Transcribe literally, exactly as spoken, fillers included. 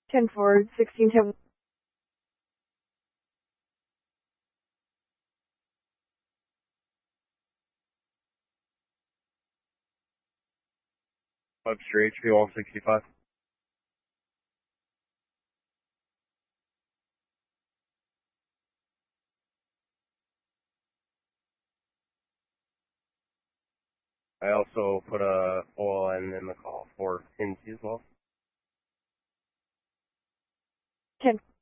ten forward, sixteen ten. Webster H P one sixty-five. I also put a O L N in the call for Hinsey as well. ten.